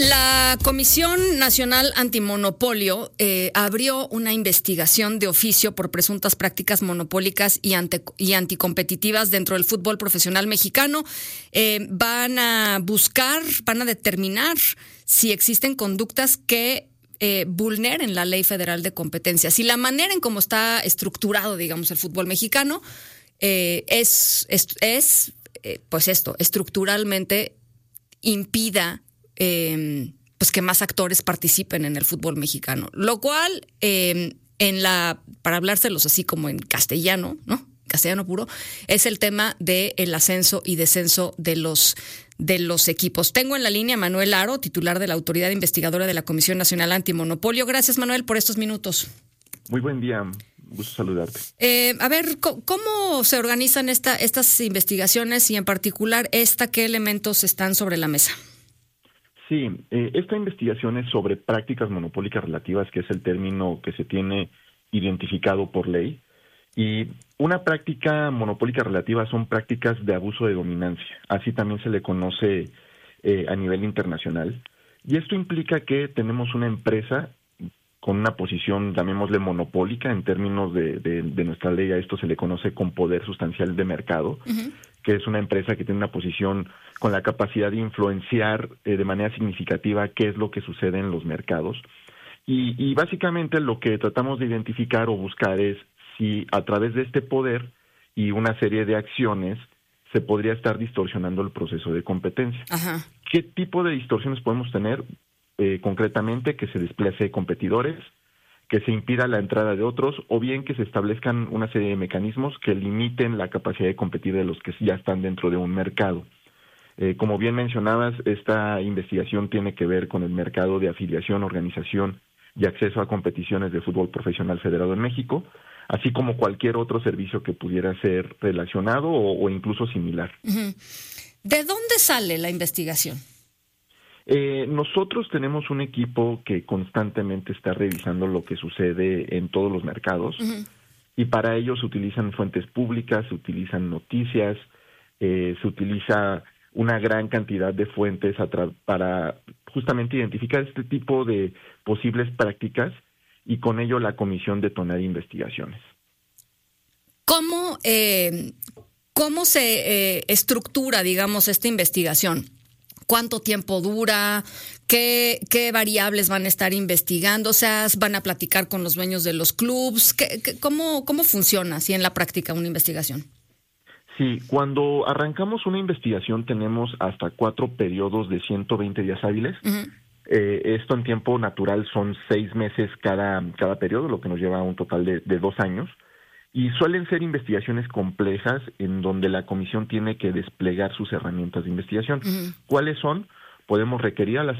La Comisión Nacional Antimonopolio abrió una investigación de oficio por presuntas prácticas monopólicas y anticompetitivas dentro del fútbol profesional mexicano. Van a determinar si existen conductas que vulneren la Ley Federal de Competencia. Si la manera en cómo está estructurado, digamos, el fútbol mexicano estructuralmente impida pues que más actores participen en el fútbol mexicano, lo cual para hablárselos así como en castellano, ¿no? Castellano puro, es el tema del ascenso y descenso de los equipos. Tengo en la línea a Manuel Aro, titular de la Autoridad Investigadora de la Comisión Nacional Antimonopolio. Gracias, Manuel, por estos minutos. Muy buen día. Gusto saludarte. A ver, ¿cómo se organizan estas investigaciones y en particular qué elementos están sobre la mesa? Sí, esta investigación es sobre prácticas monopólicas relativas, que es el término que se tiene identificado por ley. Y una práctica monopólica relativa son prácticas de abuso de dominancia. Así también se le conoce a nivel internacional. Y esto implica que tenemos una empresa con una posición, llamémosle monopólica, en términos de nuestra ley. A esto se le conoce con poder sustancial de mercado, que es una empresa que tiene una posición con la capacidad de influenciar de manera significativa qué es lo que sucede en los mercados. Y básicamente lo que tratamos de identificar o buscar es si a través de este poder y una serie de acciones se podría estar distorsionando el proceso de competencia. Ajá. ¿Qué tipo de distorsiones podemos tener? Concretamente, que se desplace competidores, que se impida la entrada de otros, o bien que se establezcan una serie de mecanismos que limiten la capacidad de competir de los que ya están dentro de un mercado. Como bien mencionabas, esta investigación tiene que ver con el mercado de afiliación, organización y acceso a competiciones de fútbol profesional federado en México, así como cualquier otro servicio que pudiera ser relacionado o incluso similar. Uh-huh. ¿De dónde sale la investigación? Nosotros tenemos un equipo que constantemente está revisando lo que sucede en todos los mercados, y para ello se utilizan fuentes públicas, se utilizan noticias, se utiliza una gran cantidad de fuentes para justamente identificar este tipo de posibles prácticas, y con ello la comisión detona investigaciones. ¿Cómo se estructura, digamos, esta investigación? ¿Cuánto tiempo dura? ¿Qué variables van a estar investigando? O sea, ¿van a platicar con los dueños de los clubs? ¿Cómo funciona así en la práctica una investigación? Sí, cuando arrancamos una investigación tenemos hasta 4 periodos de 120 días hábiles. Uh-huh. Esto en tiempo natural son 6 meses cada periodo, lo que nos lleva a un total de 2 años. Y suelen ser investigaciones complejas en donde la comisión tiene que desplegar sus herramientas de investigación. Uh-huh. ¿Cuáles son? Podemos requerir a las